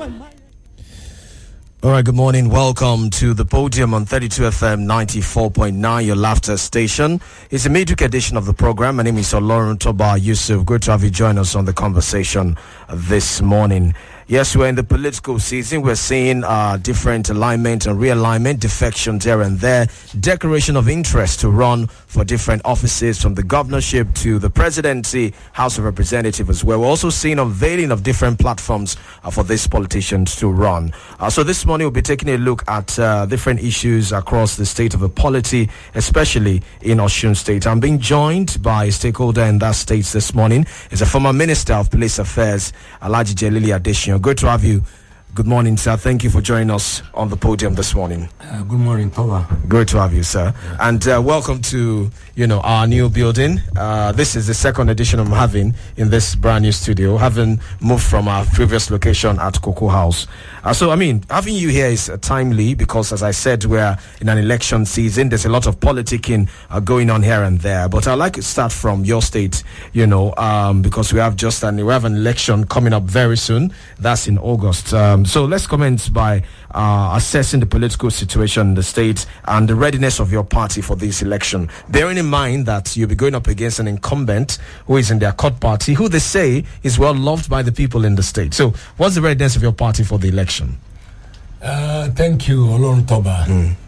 All right, good morning. Welcome to the podium on 32 FM 94.9, your laughter station. It's a midweek edition of the program. My name is Olorun Toba Yusuf. Good to have you join us on the conversation this morning. Yes, we're in the political season. We're seeing different alignment and realignment, defections here and there, declaration of interest to run for different offices from the governorship to the presidency, House of Representatives as well. We're also seeing unveiling of different platforms for these politicians to run. So this morning we'll be taking a look at different issues across the state of the polity, especially in Osun State. I'm being joined by a stakeholder in that state this morning. He's a former Minister of Police Affairs, Alhaji Jelili Adesina. Good to have you. Good morning, sir. Thank you for joining us on the podium this morning. Good morning, Toba. Great to have you, sir. Yeah. And welcome to, our new building. This is the second edition I'm having in this brand new studio, having moved from our previous location at Cocoa House. Having you here is timely because, as I said, we're in an election season. There's a lot of politicking going on here and there. But I'd like to start from your state, because we have an election coming up very soon. That's in August. So let's commence by assessing the political situation in the state and the readiness of your party for this election. Bearing in mind that you'll be going up against an incumbent who is in their court party, who they say is well loved by the people in the state. So what's the readiness of your party for the election? Thank you, Olorun Toba.